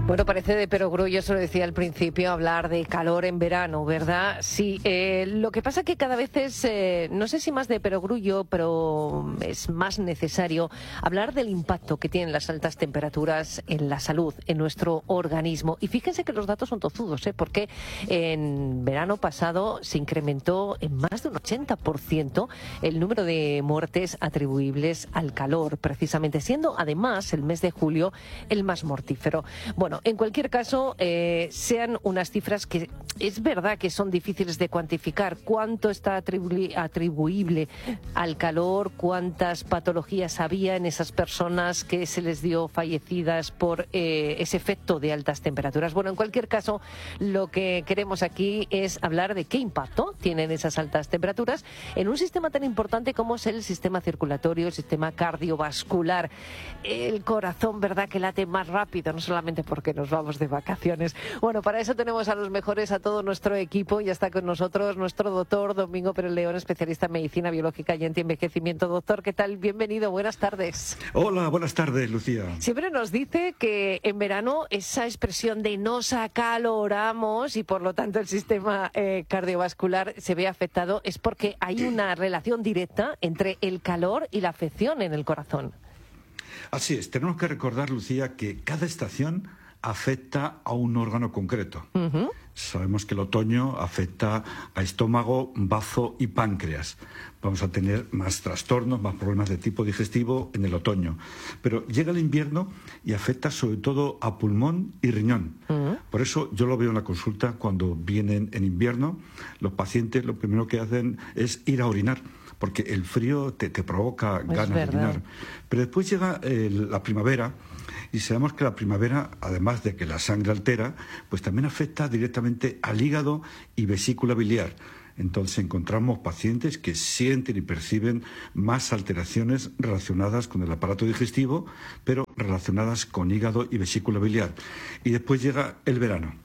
Bueno, parece de perogrullo, eso lo decía al principio, hablar de calor en verano, ¿verdad? Sí, lo que pasa que cada vez es, no sé si más de perogrullo, pero es más necesario hablar del impacto que tienen las altas temperaturas en la salud, en nuestro organismo. Y fíjense que los datos son tozudos, porque en verano pasado se incrementó en más de un 80% el número de muertes atribuibles al calor, precisamente, siendo además el mes de julio el más mortífero. Bueno, en cualquier caso, sean unas cifras que es verdad que son difíciles de cuantificar. ¿Cuánto está atribuible al calor? ¿Cuántas patologías había en esas personas que se les dio fallecidas por ese efecto de altas temperaturas? Bueno, en cualquier caso, lo que queremos aquí es hablar de qué impacto tienen esas altas temperaturas en un sistema tan importante como es el sistema circulatorio, el sistema cardiovascular. El corazón, ¿verdad?, que late más rápido, no solamente porque nos vamos de vacaciones. Bueno, para eso tenemos a los mejores, a todo nuestro equipo. Ya está con nosotros nuestro doctor Domingo Pérez León, especialista en medicina biológica y antienvejecimiento. Doctor, ¿qué tal? Bienvenido, buenas tardes. Hola, buenas tardes, Lucía. Siempre nos dice que en verano esa expresión de nos acaloramos y por lo tanto el sistema cardiovascular se ve afectado es porque hay una relación directa entre el calor y la afección en el corazón. Así es, tenemos que recordar, Lucía, que cada estación afecta a un órgano concreto. Sabemos que el otoño afecta a estómago, bazo y páncreas. Vamos a tener más trastornos, más problemas de tipo digestivo en el otoño. Pero llega el invierno y afecta sobre todo a pulmón y riñón. Por eso yo lo veo en la consulta cuando vienen en invierno, los pacientes lo primero que hacen es ir a orinar, porque el frío te provoca ganas de orinar. Pero después llega la primavera. Y sabemos que la primavera, además de que la sangre altera, pues también afecta directamente al hígado y vesícula biliar. Entonces encontramos pacientes que sienten y perciben más alteraciones relacionadas con el aparato digestivo, pero relacionadas con hígado y vesícula biliar. Y después llega el verano.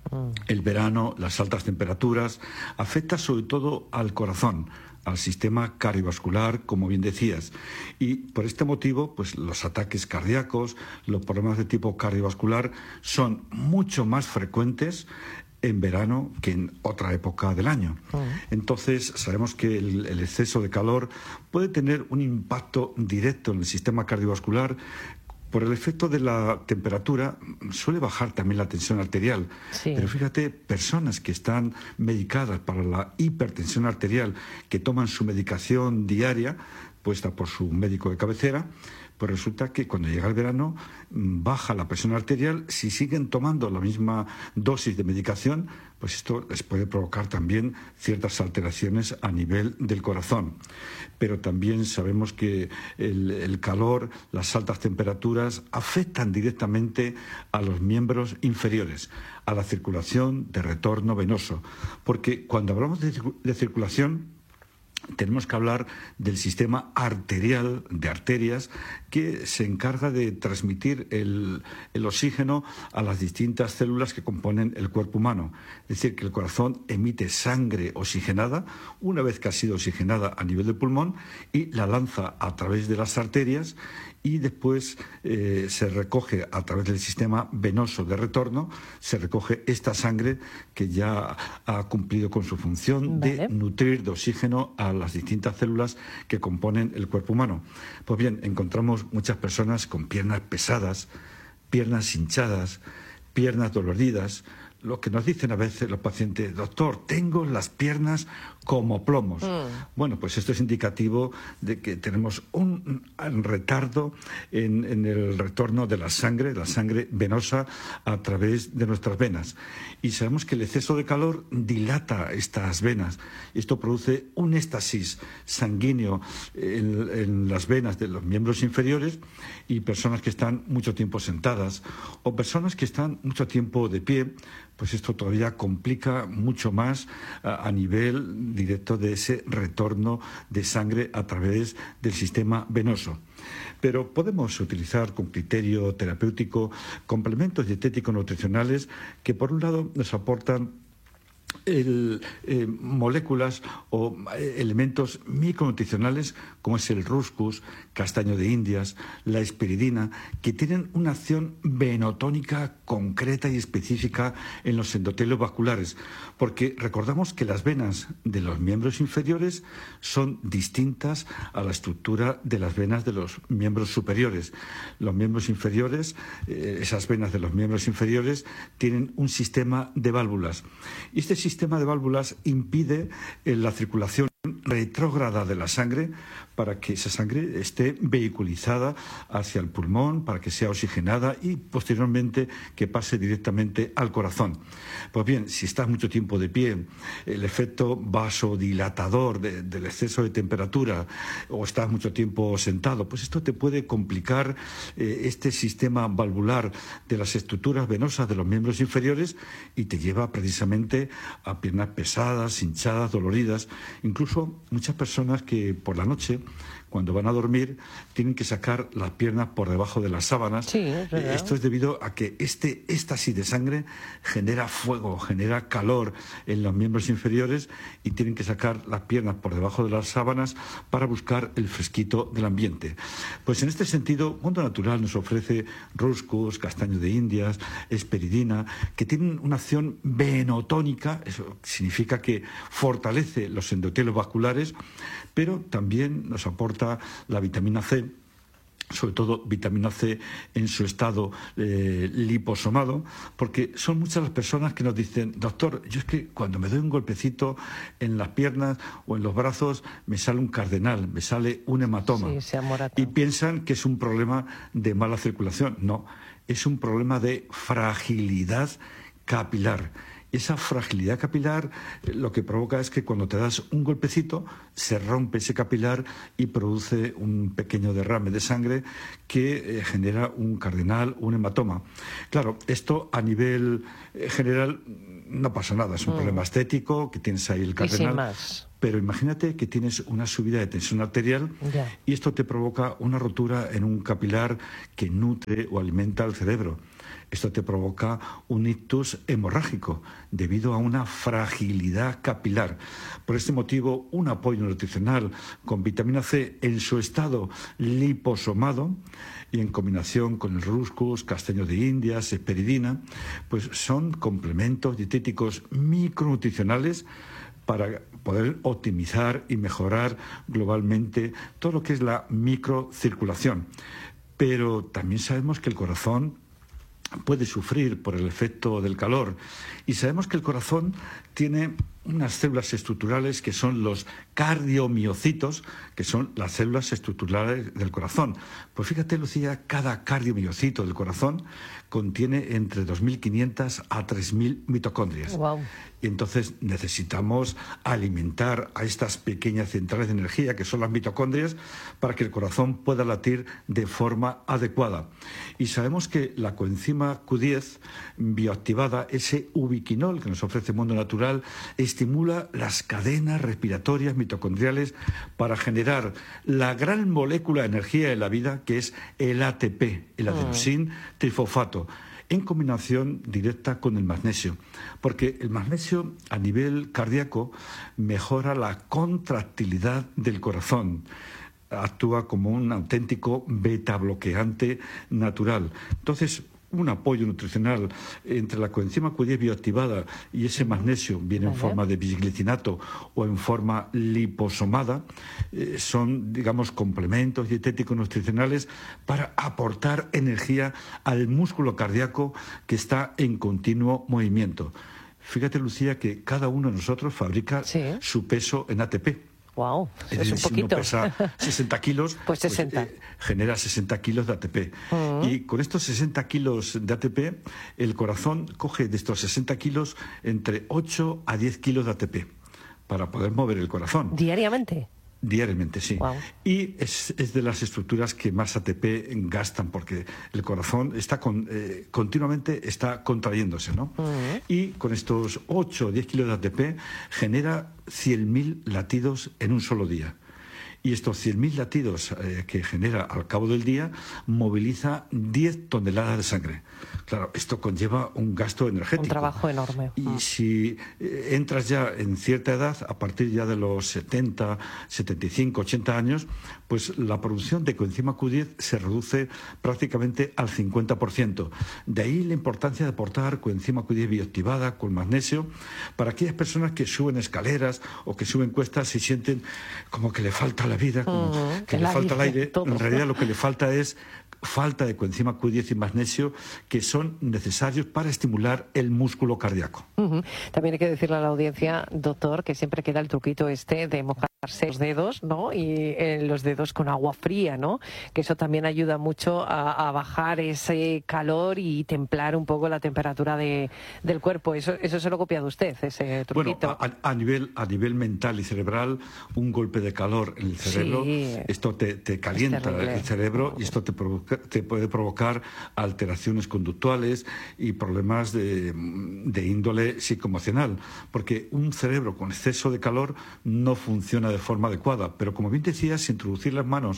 El verano, las altas temperaturas, afecta sobre todo al corazón, al sistema cardiovascular, como bien decías. Y por este motivo, pues los ataques cardíacos, los problemas de tipo cardiovascular son mucho más frecuentes en verano que en otra época del año. Entonces, sabemos que el exceso de calor puede tener un impacto directo en el sistema cardiovascular. Por el efecto de la temperatura suele bajar también la tensión arterial. Sí. Pero fíjate, personas que están medicadas para la hipertensión arterial, que toman su medicación diaria, puesta por su médico de cabecera, pues resulta que cuando llega el verano baja la presión arterial. Si siguen tomando la misma dosis de medicación, pues esto les puede provocar también ciertas alteraciones a nivel del corazón. Pero también sabemos que el calor, las altas temperaturas afectan directamente a los miembros inferiores, a la circulación de retorno venoso. Porque cuando hablamos de circulación, tenemos que hablar del sistema arterial, de arterias, que se encarga de transmitir el oxígeno a las distintas células que componen el cuerpo humano. Es decir, que el corazón emite sangre oxigenada, una vez que ha sido oxigenada a nivel del pulmón, y la lanza a través de las arterias, y después se recoge a través del sistema venoso de retorno, se recoge esta sangre que ya ha cumplido con su función de nutrir de oxígeno a las distintas células que componen el cuerpo humano. Pues bien, encontramos muchas personas con piernas pesadas, piernas hinchadas, piernas doloridas. Lo que nos dicen a veces los pacientes: doctor, tengo las piernas como plomos. Bueno, pues esto es indicativo de que tenemos un retardo en el retorno de la sangre venosa a través de nuestras venas. Y sabemos que el exceso de calor dilata estas venas. Esto produce un éxtasis sanguíneo en las venas de los miembros inferiores, y personas que están mucho tiempo sentadas o personas que están mucho tiempo de pie, pues esto todavía complica mucho más a nivel directo de ese retorno de sangre a través del sistema venoso. Pero podemos utilizar con criterio terapéutico complementos dietéticos nutricionales que, por un lado, nos aportan moléculas o elementos micronutricionales como es el rúscus, castaño de Indias, la hesperidina, que tienen una acción venotónica concreta y específica en los endotelios vasculares, porque recordamos que las venas de los miembros inferiores son distintas a la estructura de las venas de los miembros superiores. Los miembros inferiores, esas venas de los miembros inferiores, tienen un sistema de válvulas. Y este sistema de válvulas impide la circulación retrógrada de la sangre para que esa sangre esté vehiculizada hacia el pulmón, para que sea oxigenada y posteriormente que pase directamente al corazón. Pues bien, si estás mucho tiempo de pie, el efecto vasodilatador del exceso de temperatura, o estás mucho tiempo sentado, pues esto te puede complicar este sistema valvular de las estructuras venosas de los miembros inferiores y te lleva precisamente a piernas pesadas, hinchadas, doloridas. Incluso muchas personas que por la noche, cuando van a dormir, tienen que sacar las piernas por debajo de las sábanas. Sí, es verdad. Esto es debido a que este éxtasis de sangre genera fuego, genera calor en los miembros inferiores y tienen que sacar las piernas por debajo de las sábanas para buscar el fresquito del ambiente. Pues en este sentido, Mundo Natural nos ofrece rúscus, castaño de Indias, hesperidina, que tienen una acción venotónica, eso significa que fortalece los endotelios vasculares, pero también nos aporta la vitamina C, sobre todo vitamina C en su estado liposomado, porque son muchas las personas que nos dicen: doctor, yo es que cuando me doy un golpecito en las piernas o en los brazos me sale un cardenal, me sale un hematoma. Sí, se amorata. Y piensan que es un problema de mala circulación. No, es un problema de fragilidad capilar. Esa fragilidad capilar lo que provoca es que cuando te das un golpecito se rompe ese capilar y produce un pequeño derrame de sangre que genera un cardenal, un hematoma. Claro, esto a nivel general no pasa nada, es un problema estético, que tienes ahí el cardenal. Y sin más. Pero imagínate que tienes una subida de tensión arterial y esto te provoca una rotura en un capilar que nutre o alimenta al cerebro. Esto te provoca un ictus hemorrágico debido a una fragilidad capilar. Por este motivo, un apoyo nutricional con vitamina C en su estado liposomado y en combinación con el rúscus, castaño de Indias, hesperidina, pues son complementos dietéticos micronutricionales para poder optimizar y mejorar globalmente todo lo que es la microcirculación. Pero también sabemos que el corazón puede sufrir por el efecto del calor y sabemos que el corazón tiene unas células estructurales que son los cardiomiocitos, que son las células estructurales del corazón. Pues fíjate, Lucía, cada cardiomiocito del corazón contiene entre 2.500 a 3.000 mitocondrias. Wow. Y entonces necesitamos alimentar a estas pequeñas centrales de energía, que son las mitocondrias, para que el corazón pueda latir de forma adecuada. Y sabemos que la coenzima Q10 bioactivada, ese ubiquinol que nos ofrece Mundo Natural, estimula las cadenas respiratorias mitocondriales para generar la gran molécula de energía de la vida, que es el ATP, el adenosín trifosfato, en combinación directa con el magnesio, porque el magnesio a nivel cardíaco mejora la contractilidad del corazón, actúa como un auténtico beta bloqueante natural. Entonces, un apoyo nutricional entre la coenzima Q10 bioactivada y ese magnesio, viene en forma de bisglicinato o en forma liposomada, son, digamos, complementos dietéticos nutricionales para aportar energía al músculo cardíaco que está en continuo movimiento. Fíjate, Lucía, que cada uno de nosotros fabrica su peso en ATP. Wow, es un si poquito. uno pesa 60 kilos, pues 60. Genera 60 kilos de ATP. Y con estos 60 kilos de ATP, el corazón coge de estos 60 kilos entre 8 a 10 kilos de ATP para poder mover el corazón. ¿Diariamente? Diariamente, sí. Wow. Y es de las estructuras que más ATP gastan, porque el corazón está continuamente está contrayéndose, ¿no? Y con estos 8 o 10 kilos de ATP genera 100.000 latidos en un solo día. Y estos 100.000 latidos que genera al cabo del día moviliza 10 toneladas de sangre. Claro, esto conlleva un gasto energético. Un trabajo enorme. Y si entras ya en cierta edad, a partir ya de los 70, 75, 80 años, pues la producción de coenzima Q10 se reduce prácticamente al 50%. De ahí la importancia de aportar coenzima Q10 bioactivada con magnesio para aquellas personas que suben escaleras o que suben cuestas y sienten como que le falta la vida, como que le falta el aire. Todo. En realidad lo que le falta es falta de coenzima Q10 y magnesio, que son necesarios para estimular el músculo cardíaco. También hay que decirle a la audiencia, doctor, que siempre queda el truquito de mojarse los dedos, ¿no? Y los dedos con agua fría, ¿no? Que eso también ayuda mucho a bajar ese calor y templar un poco la temperatura del cuerpo. Eso se lo ha copiado usted, ese truquito. Bueno, a nivel mental y cerebral, un golpe de calor en el cerebro, sí, esto te calienta el cerebro y esto te puede provocar alteraciones conductuales y problemas de índole psicoemocional, porque un cerebro con exceso de calor no funciona de forma adecuada. Pero como bien decías, introducir las manos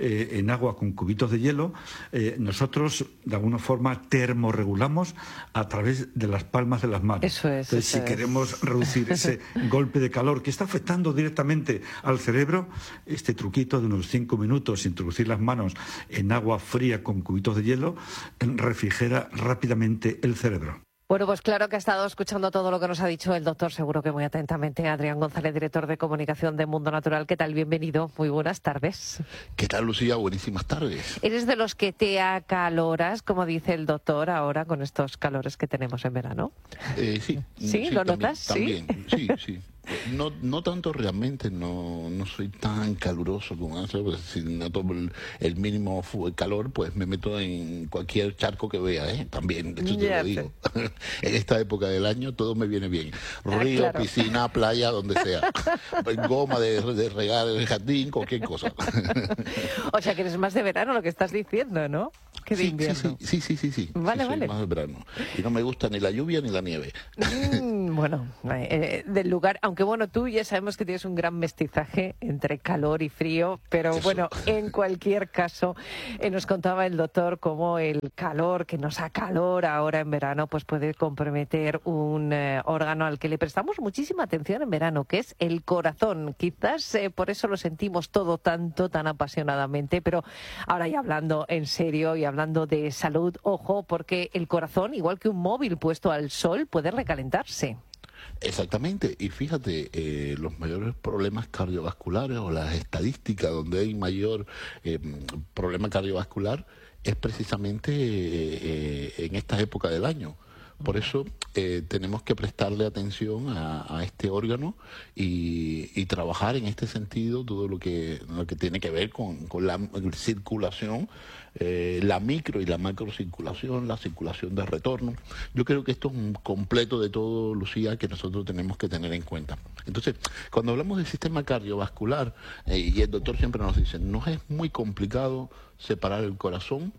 en agua con cubitos de hielo, nosotros de alguna forma termorregulamos a través de las palmas de las manos. Eso es. Entonces, si queremos reducir ese golpe de calor que está afectando directamente al cerebro, este truquito de unos 5 minutos, introducir las manos en agua fría con cubitos de hielo, refrigera rápidamente el cerebro. Bueno, pues claro que ha estado escuchando todo lo que nos ha dicho el doctor, seguro que muy atentamente. Adrián González, director de comunicación de Mundo Natural. ¿Qué tal? Bienvenido. Muy buenas tardes. ¿Qué tal, Lucía? Buenísimas tardes. ¿Eres de los que te acaloras, como dice el doctor, ahora con estos calores que tenemos en verano? Sí. ¿Sí? ¿Lo notas? También, sí. No tanto realmente, no soy tan caluroso como eso, pues si noto el mínimo calor, pues me meto en cualquier charco que vea, también, eso te lo digo. En esta época del año todo me viene bien. Río, claro. Piscina, playa, donde sea. Goma de regar el jardín, cualquier cosa. O sea que eres más de verano lo que estás diciendo, ¿no? Que de invierno. Sí. Vale. Soy más de verano. Y no me gusta ni la lluvia ni la nieve. Bueno, del lugar, aunque bueno, tú ya sabemos que tienes un gran mestizaje entre calor y frío, pero eso. Bueno, en cualquier caso, nos contaba el doctor cómo el calor, que nos acalora ahora en verano, pues puede comprometer un órgano al que le prestamos muchísima atención en verano, que es el corazón. Quizás por eso lo sentimos todo tan apasionadamente, pero ahora ya hablando en serio y hablando de salud, ojo, porque el corazón, igual que un móvil puesto al sol, puede recalentarse. Exactamente, y fíjate, los mayores problemas cardiovasculares o las estadísticas donde hay mayor problema cardiovascular es precisamente en esta época del año. Por eso tenemos que prestarle atención a este órgano y trabajar en este sentido todo lo que tiene que ver con la circulación, la micro y la macro circulación, la circulación de retorno. Yo creo que esto es un completo de todo, Lucía, que nosotros tenemos que tener en cuenta. Entonces, cuando hablamos del sistema cardiovascular, y el doctor siempre nos dice, no es muy complicado separar el corazón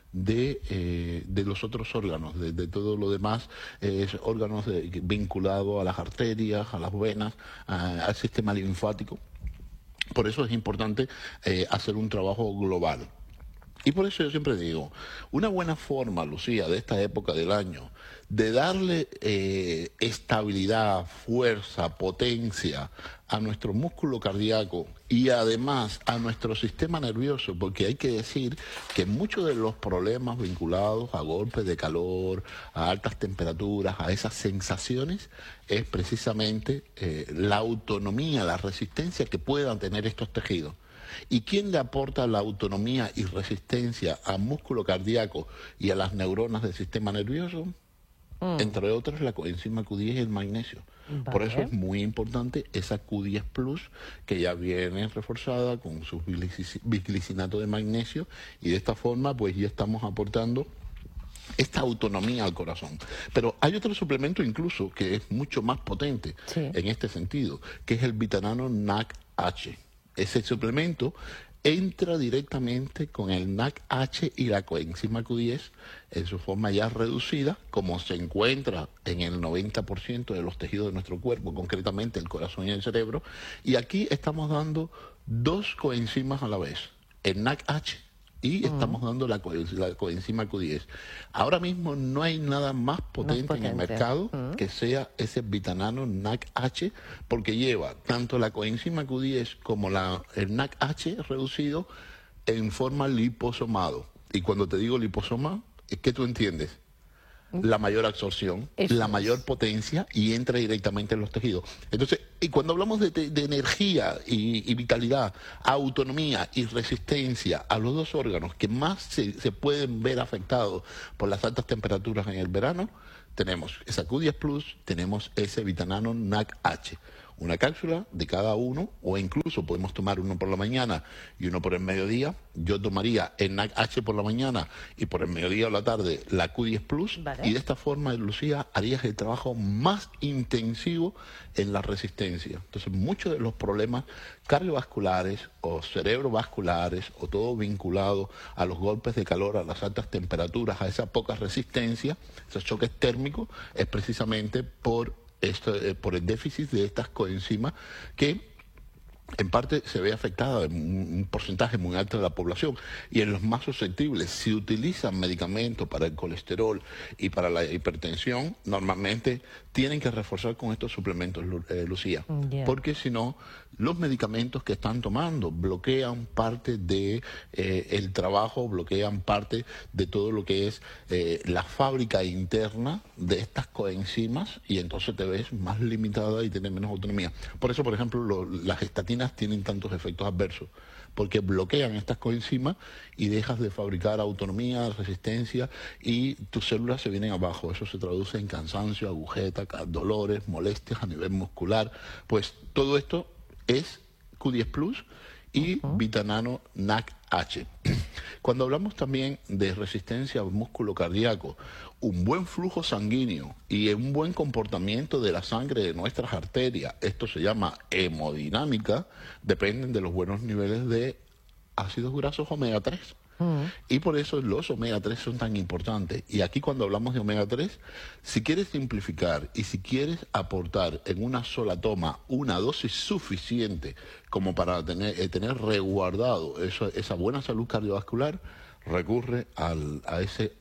de los otros órganos, de todo lo demás, órganos vinculados a las arterias, a las venas, al sistema linfático. Por eso es importante hacer un trabajo global. Y por eso yo siempre digo, una buena forma, Lucía, de esta época del año, de darle estabilidad, fuerza, potencia a nuestro músculo cardíaco y además a nuestro sistema nervioso, porque hay que decir que muchos de los problemas vinculados a golpes de calor, a altas temperaturas, a esas sensaciones, es precisamente la autonomía, la resistencia que puedan tener estos tejidos. ¿Y quién le aporta la autonomía y resistencia al músculo cardíaco y a las neuronas del sistema nervioso? Entre otras, la coenzima Q10 y el magnesio. Vale. Por eso es muy importante esa Q10 Plus, que ya viene reforzada con su biglicinato de magnesio, y de esta forma pues ya estamos aportando esta autonomía al corazón. Pero hay otro suplemento incluso que es mucho más potente en este sentido, que es el Vitanano NAC-H. Ese suplemento entra directamente con el NAC-H y la coenzima Q10 en su forma ya reducida, como se encuentra en el 90% de los tejidos de nuestro cuerpo, concretamente el corazón y el cerebro. Y aquí estamos dando dos coenzimas a la vez, el NAC-H y estamos dando la coenzima Q10. Ahora mismo no hay nada más potente en el mercado que sea ese Vitanano NAC-H, porque lleva tanto la coenzima Q10 como el NAC-H reducido en forma liposomado. Y cuando te digo liposoma, ¿qué tú entiendes? La mayor absorción, la mayor potencia, y entra directamente en los tejidos. Entonces, y cuando hablamos de energía y vitalidad, autonomía y resistencia a los dos órganos que más se pueden ver afectados por las altas temperaturas en el verano, tenemos esa Q10 Plus, tenemos ese Vitanano NAC-H. Una cápsula de cada uno, o incluso podemos tomar uno por la mañana y uno por el mediodía. Yo tomaría el NAC-H por la mañana y por el mediodía o la tarde la Q10 Plus. Vale. Y de esta forma, Lucía, harías el trabajo más intensivo en la resistencia. Entonces, muchos de los problemas cardiovasculares o cerebrovasculares o todo vinculado a los golpes de calor, a las altas temperaturas, a esa poca resistencia, esos choques térmicos, es precisamente por el déficit de estas coenzimas que en parte se ve afectada en un porcentaje muy alto de la población, y en los más susceptibles, si utilizan medicamentos para el colesterol y para la hipertensión, normalmente tienen que reforzar con estos suplementos, Lucía, porque si no, los medicamentos que están tomando bloquean parte de el trabajo, bloquean parte de todo lo que es la fábrica interna de estas coenzimas, y entonces te ves más limitada y tienes menos autonomía. Por eso, por ejemplo, las estatinas tienen tantos efectos adversos, porque bloquean estas coenzimas y dejas de fabricar autonomía, resistencia, y tus células se vienen abajo. Eso se traduce en cansancio, agujeta, dolores, molestias a nivel muscular. Pues todo esto es Q10 Plus y Vitanano NAC-H. Cuando hablamos también de resistencia al músculo cardíaco, un buen flujo sanguíneo y un buen comportamiento de la sangre de nuestras arterias, esto se llama hemodinámica, dependen de los buenos niveles de ácidos grasos omega 3. Y por eso los omega 3 son tan importantes. Y aquí, cuando hablamos de omega 3, si quieres simplificar y si quieres aportar en una sola toma una dosis suficiente como para tener resguardado esa buena salud cardiovascular, recurre a ese